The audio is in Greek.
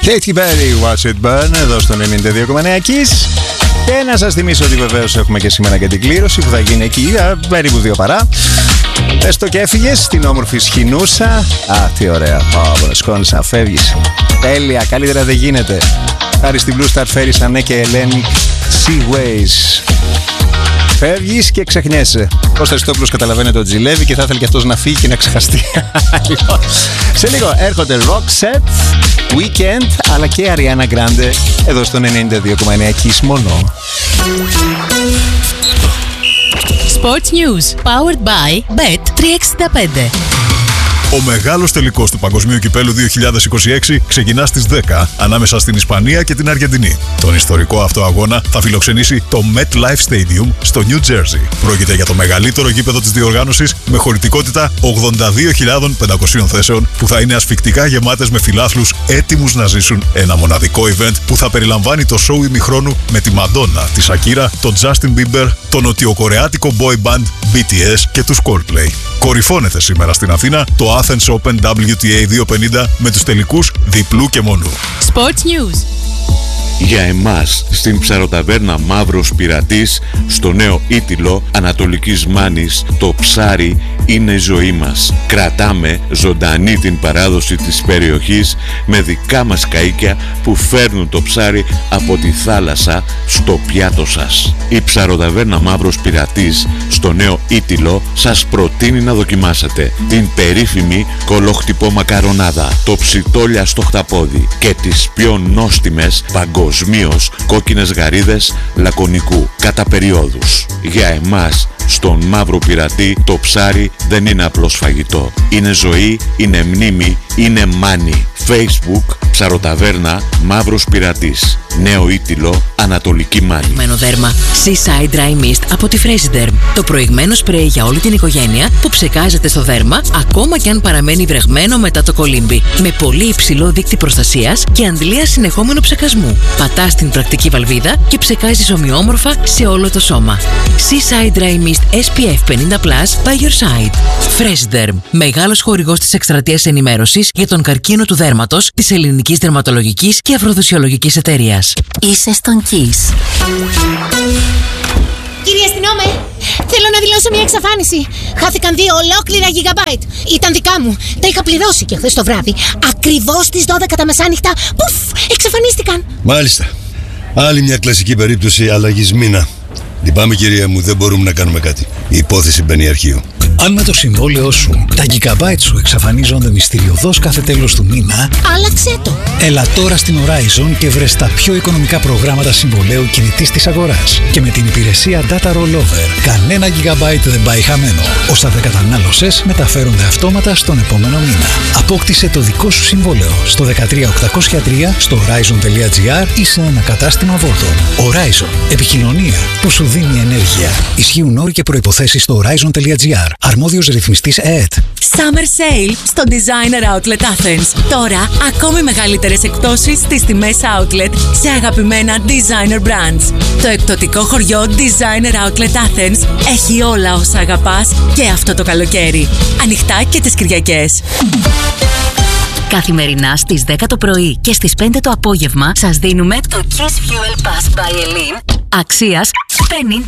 Katy Perry, Watch It Burn, εδώ στο 92,9 Kiss. Και να σας θυμίσω ότι βεβαίως έχουμε και σήμερα και την κλήρωση που θα γίνει εκεί περίπου 2 παρά. Έστω και έφυγες στην όμορφη Σχοινούσα. Τι ωραία. Σκόνησα, φεύγεις. Τέλεια, καλύτερα δεν γίνεται. Χάρη στην Blue Star φέρεις Ανέ και Ελένη Seaways. Φεύγεις και ξεχνιέσαι. Κώστας Χριστόπουλος καταλαβαίνει το τζιλεύει και θα ήθελε και αυτός να φύγει και να ξεχαστεί. Σε λίγο έρχονται Roxette, Weekend αλλά και Ariana Grande εδώ στο 92,9 Kiss μόνο. Sports News, powered by Bet365. Ο μεγάλος τελικός του Παγκοσμίου Κυπέλλου 2026 ξεκινά στις 10 ανάμεσα στην Ισπανία και την Αργεντινή. Τον ιστορικό αυτό αγώνα θα φιλοξενήσει το MetLife Stadium στο New Jersey. Πρόκειται για το μεγαλύτερο γήπεδο της διοργάνωσης με χωρητικότητα 82.500 θέσεων που θα είναι ασφικτικά γεμάτες με φιλάθλους έτοιμους να ζήσουν ένα μοναδικό event που θα περιλαμβάνει το show ημιχρόνου με τη Μαντόνα, τη Σακύρα, τον Justin Bieber, τον νοτιοκορεάτικο boy band BTS και τους Coldplay. Κορυφώνεται σήμερα στην Αθήνα το Athens Open WTA 250 με τους τελικούς διπλού και μονού. Sports News. Για εμάς, στην ψαροταβέρνα Μαύρος Πειρατής, στο νέο Ήτυλο Ανατολικής Μάνης, το ψάρι είναι η ζωή μας. Κρατάμε ζωντανή την παράδοση της περιοχής με δικά μας καΐκια που φέρνουν το ψάρι από τη θάλασσα στο πιάτο σας. Η ψαροταβέρνα Μαύρος Πειρατής, στο νέο Ήτυλο, σας προτείνει να δοκιμάσετε την περίφημη κολοχτυπό μακαρονάδα, το ψιτόλια στο χταπόδι και τις πιο νόστιμες παγκοσμίως κόκκινες γαρίδες λακωνικού κατά περιόδους. Για εμάς, στον Μαύρο Πειρατή, το ψάρι δεν είναι απλώς φαγητό. Είναι ζωή, είναι μνήμη, είναι μάνι. Facebook, ψαροταβέρνα Μαύρος Πειρατής. Νέο Ήτυλο, Ανατολική Μάνη. Προηγμένο δέρμα Seaside Dry Mist από τη Freshderm. Το προηγμένο σπρέι για όλη την οικογένεια που ψεκάζεται στο δέρμα ακόμα και αν παραμένει βρεγμένο μετά το κολύμπι. Με πολύ υψηλό δείκτη προστασίας και αντλία συνεχόμενου ψεκασμού. Πατάς την πρακτική βαλβίδα και ψεκάζεις ομοιόμορφα σε όλο το σώμα. Seaside Dry Mist SPF 50+ by your side. Freshderm. Μεγάλος χορηγός της εκστρατείας ενημέρωσης για τον καρκίνο του δέρματος της Ελληνικής Δερματολογικής και Αφροδοσιολογικής Εταιρείας. Είσαι στον Kiss. Κύριε αστυνόμε, θέλω να δηλώσω μια εξαφάνιση. Χάθηκαν 2 ολόκληρα gigabyte. Ήταν δικά μου. Τα είχα πληρώσει και χθες το βράδυ. Ακριβώς στις 12 τα μεσάνυχτα. Πουφ, εξαφανίστηκαν. Μάλιστα. Άλλη μια κλασική περίπτωση αλλαγής μήνα. Λυπάμαι κυρία μου, δεν μπορούμε να κάνουμε κάτι. Η υπόθεση μπαίνει αρχείο. Αν με το συμβόλαιό σου τα gigabyte σου εξαφανίζονται μυστηριωδώς κάθε τέλος του μήνα, άλλαξε το. Έλα τώρα στην Horizon και βρες τα πιο οικονομικά προγράμματα συμβολαίου κινητής της αγοράς. Και με την υπηρεσία Data Rollover, κανένα gigabyte δεν πάει χαμένο. Όσα δεν κατανάλωσες μεταφέρονται αυτόματα στον επόμενο μήνα. Απόκτησε το δικό σου συμβόλαιο στο 13803 στο horizon.gr ή σε ένα κατάστημα Volton. Horizon. Επικοινωνία που σου δίνει ενέργεια. Ισχύουν όροι και προϋποθέσεις στο horizon.gr. Αρμόδιος ρυθμιστής ΕΕΤ. Summer Sale στο Designer Outlet Athens. Τώρα, ακόμη μεγαλύτερες εκπτώσεις στις τιμές Outlet σε αγαπημένα Designer Brands. Το εκπτωτικό χωριό Designer Outlet Athens έχει όλα όσα αγαπάς και αυτό το καλοκαίρι. Ανοιχτά και τις Κυριακές. Καθημερινά στις 10 το πρωί και στις 5 το απόγευμα σας δίνουμε το Kiss Fuel Pass by Elin αξίας 50